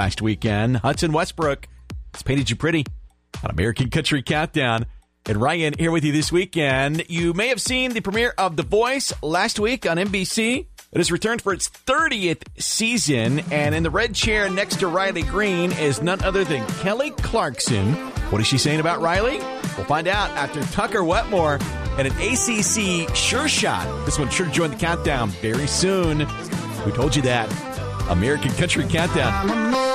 last weekend. Hudson Westbrook has painted you pretty on American Country Countdown. And Ryan here with you this weekend. You may have seen the premiere of The Voice last week on NBC. It has returned for its 30th season, and in the red chair next to Riley Green is none other than Kelly Clarkson. What is she saying about Riley? We'll find out after Tucker Wetmore and an ACC Sure Shot. This one sure to join the countdown very soon. Who told you that? American Country Countdown.